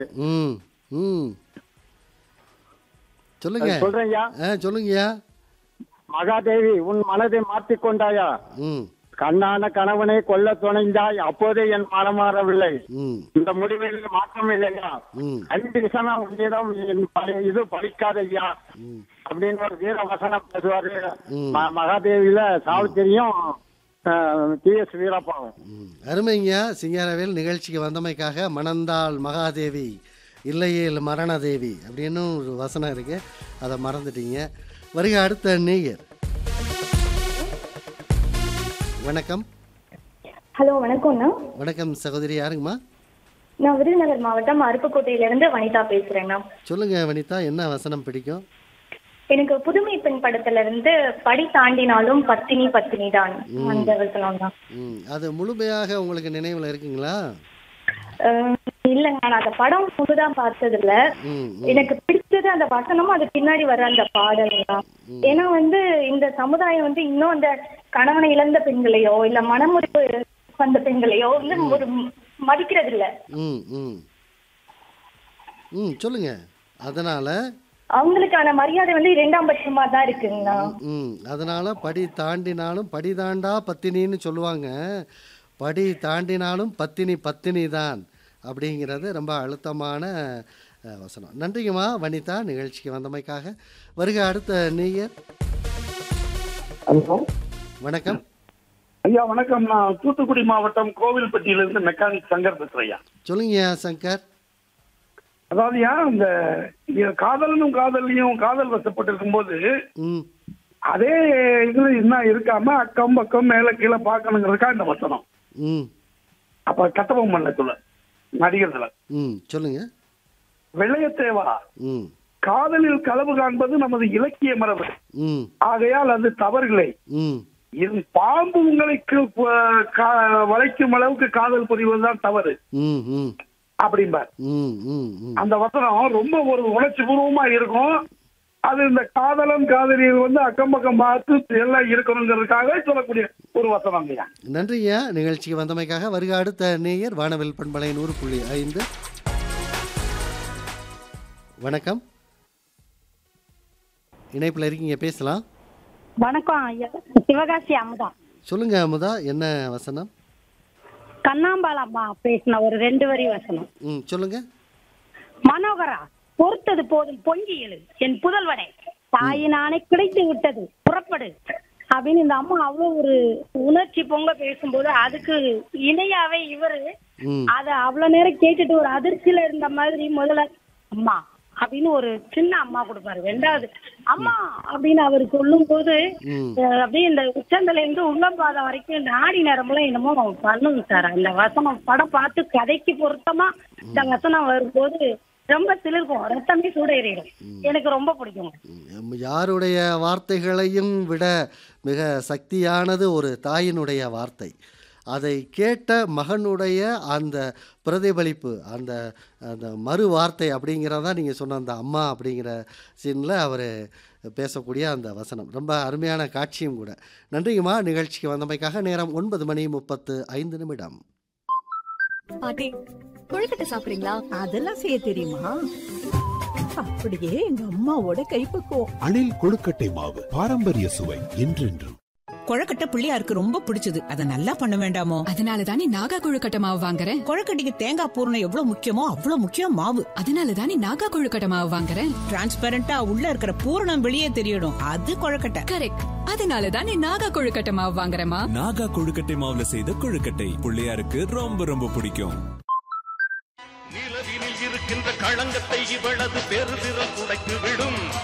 ம் ம் சொல்லுங்க. சொல்றேன்யா. சொல்லுங்கய்யா. மகாதேவி உன் மனதை மாற்றிக் கொண்டாயா? ம் கண்ணான கணவனை கொல்ல துணைந்தாய், அப்போதே என் மனம் மாறவில்லை. ம் இந்த முடிவில் மாற்றம் இல்லையா? ம் 5 நிமிஷமா உன்னிடம் என் இது பலிக்காதையா அப்படின்னு ஒரு வீர வசனம் பேசுவாரு. மகாதேவியில சாவித்திரியும் டி.எஸ். வீரப்பாவும். அருமைங்கய்யா. சிங்காரவேல் நிகழ்ச்சிக்கு வந்தமைக்காக. மணந்தாள் மகாதேவி இல்லையேல் மரணதேவி அப்படின்னு ஒரு வசனம் இருக்கு, அதை மறந்துட்டீங்க. வருக அடுத்த நேயர். வணக்கம். ஹலோ, வணக்கம்ண்ணா. வணக்கம் சகோதரி. யாருங்கம்மா? நான் விருதுநகர் மாவட்டம் அருப்புக்கோட்டையிலிருந்து வனிதா பேசுறேண்ணா. சொல்லுங்க வனிதா, என்ன வசனம் பிடிக்கும்? எனக்கு புதுமை பெண் படத்துல இருந்து படி தாண்டினாலும் பத்தினி பத்தினி தான் அந்த வசனம் தான். அது முழுமையாக உங்களுக்கு நினைவுல இருக்குங்களா? இல்லங்க, நான் அந்த படம் முழுதான் பார்த்தது இல்ல. எனக்கு பிடிச்சது அந்த வசனமும் அது பின்னாடி வர அந்த பாடல் தான். ஏன்னா இந்த சமுதாயம் இன்னும் அந்த கணவனை இழந்த பெண்களையோ இல்ல மனமுறிவு வந்த பெண்களையோ ஒரு மதிக்கிறது இல்ல. சொல்லுங்க. அதனால அவங்களுக்கான மரியாதை 2ஆம் பட்சமா தான் இருக்குங்கண்ணா. அதனால படி தாண்டினாலும் படி தாண்டா பத்தினின்னு சொல்லுவாங்க. படி தாண்டினாலும் பத்தினி பத்தினி தான் அப்படிங்கிறது ரொம்ப அழுத்தமான வசனம். நன்றிங்கம்மா வனிதா, நிகழ்ச்சிக்கு வந்தமைக்காக. வருக அடுத்த நேயர். வணக்கம் ஐயா. வணக்கம். நான் தூத்துக்குடி மாவட்டம் கோவில்பட்டியிலிருந்து மெக்கானிக் சங்கர் பேசுறேன். சொல்லுங்க சங்கர். அதாவது இந்த காதலனும் காதல் வசப்பட்டு இருக்கும்போது அதே இதுல என்ன இருக்காம அக்கம் பக்கம் மேல கீழே பார்க்கணுங்கிறதுக்கா இந்த வசனம். அப்ப கட்டபொம்மன் பண்ணத்துல நடிகர்ல சொல்லுங்க. வெள்ளையத்தேவா, காதலில் களவு காண்பது நமது இலக்கிய மரபு, ஆகையால் அது தவறுகளை பாம்பு உங்களுக்கு வளைக்கும் அளவுக்கு காதல் புரிவதுதான் தவறு அப்படிம்பார். அந்த வசனம் ரொம்ப ஒரு உணர்ச்சி பூர்வமா இருக்கும். அது இந்த காதலன் காதலியில் அக்கம் பக்கம் பார்த்து எல்லாம் இருக்கணுங்கிறதுக்காக சொல்லக்கூடிய ஒரு வசனம். நன்றியா நிகழ்ச்சிக்கு வந்தமைக்காக. வருக அடுத்த நேயர். வானவில் பண்பலை 100.5. வணக்கம். இணைப்புல இருக்கீங்க, பேசலாம். வணக்கம் ஐயா. சிவகாசி அமுதா. சொல்லுங்க அமுதா, என்ன வசனம்? கண்ணாம்பாளம்மா பேசின ஒரு 2 வரி வசனம். சொல்லுங்க. மனோகரா, பொறுத்தது போதும் பொங்கி எழு என் புதல்வனே, தாயினானே கிடைத்து விட்டது புறப்படு அப்படின்னு இந்த அம்மா அவ்வளவு ஒரு உணர்ச்சி பொங்க பேசும்போது அதுக்கு இணையாவே இவரு அத அவ்வளவு நேரம் கேட்டுட்டு ஒரு அதிர்ச்சியில இருந்த மாதிரி முதல்ல அம்மா அப்படின்னு ஒரு சின்ன அம்மா கொடுப்பாரு. 2வது அம்மா அப்படின்னு அவர் சொல்லும் போது அப்படியே இந்த உச்சந்தல இருந்து உள்ளம்பாதம் வரைக்கும் நாடி நேரம்லாம் என்னமோ பண்ணுங்க சார். அந்த வசனம் படம் பார்த்து கதைக்கு பொருத்தமா இந்த வசனம் வரும்போது ரொம்ப சிலிர்க்கும், ரத்தமே சூடேறிடும். எனக்கு ரொம்ப பிடிக்கும். யாருடைய வார்த்தைகளையும் விட மிக சக்தியானது ஒரு தாயினுடைய வார்த்தை. அதை கேட்ட மகனுடைய அந்த பிரதிபலிப்பு, அந்த அந்த மறு வார்த்தை அப்படிங்கிறதான் நீங்கள் சொன்ன அந்த அம்மா அப்படிங்கிற சீனில் அவர் பேசக்கூடிய அந்த வசனம். ரொம்ப அருமையான காட்சியும் கூட. நன்றிங்கம்மா நிகழ்ச்சிக்கு வந்தமைக்காக. நேரம் 9:35. பாட்டி, கொழுக்கட்டை சாப்பிடுறீங்களா? அதெல்லாம் செய்ய தெரியுமா? அப்படியே எங்க அம்மாவோட கைப்பக்குவம். அணில் கொழுக்கட்டை மாவு, பாரம்பரிய சுவை என்றென்றும். கொழுக்கட்டை பிள்ளையாருக்கு ரொம்ப பிடிச்சது, அதை நல்லா பண்ண வேண்டாமோ? அதனாலதானே நாகா கொழுக்கட்டை மாவு வாங்குறேன். கொழுக்கட்டைக்கு தேங்காய் பூரணம் எவ்வளவு முக்கியமோ அவ்வளவு முக்கியம் மாவு. அதனாலதானே நாகா கொழுக்கட்டை மாவு வாங்குறேன். டிரான்ஸ்பரண்டா உள்ள இருக்கிற பூரணம் வெளியே தெரியணும், அது கொழுக்கட்டை. கரெக்ட். அதனாலதானே நாகா கொழுக்கட்டை மாவு வாங்குறேமா. நாகா கொழுக்கட்டை மாவுல செய்த கொழுக்கட்டை பிள்ளையாருக்கு ரொம்ப ரொம்ப பிடிக்கும். நிலவினில் இருக்கின்ற களங்கத்தை இவளது பெருதிறல் துடைத்து விடும்.